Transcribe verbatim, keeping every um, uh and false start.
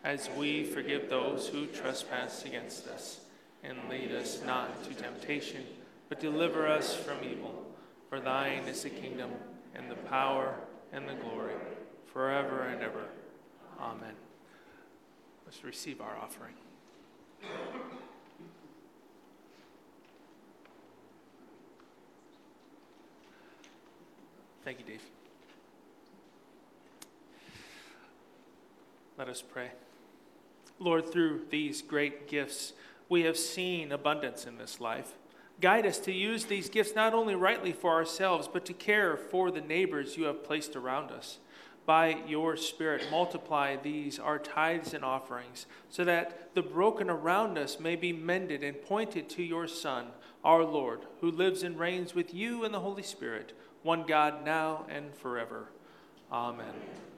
as we forgive those who trespass against us. And lead us not into temptation, but deliver us from evil. For thine is the kingdom, and the power, and the glory, forever and ever. Amen. Let's receive our offering. Thank you, Dave. Let us pray. Lord, through these great gifts, we have seen abundance in this life. Guide us to use these gifts not only rightly for ourselves, but to care for the neighbors you have placed around us. By your Spirit, multiply these, our tithes and offerings, so that the broken around us may be mended and pointed to your Son, our Lord, who lives and reigns with you in the Holy Spirit, one God, now and forever. Amen.